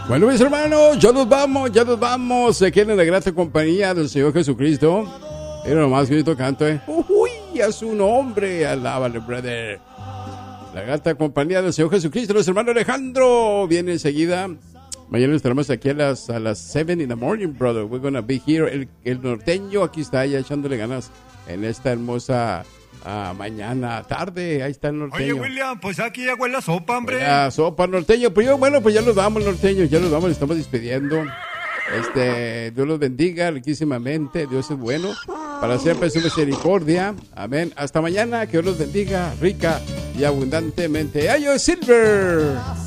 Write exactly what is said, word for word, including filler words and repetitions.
Bueno, mis hermanos, ya nos vamos, ya nos vamos. Se queda en la grata compañía del Señor Jesucristo. Era nomás que yo canto, ¿eh? Uy, a su nombre, alábale, brother. La grata compañía del Señor Jesucristo, nuestro hermano Alejandro viene enseguida. Mañana estaremos aquí a las a las seven in the morning, brother. We're gonna be here. El, el norteño aquí está ya echándole ganas en esta hermosa uh, mañana, tarde. Ahí está el norteño. Oye, William, pues aquí ya huele la sopa, hombre. La sopa norteño. Pero yo, bueno, pues ya nos vamos, norteño. Ya nos vamos, estamos despidiendo. Este, Dios los bendiga riquísimamente. Dios es bueno. Para siempre su misericordia. Amén. Hasta mañana. Que Dios los bendiga rica y abundantemente. ¡Ayo Silver!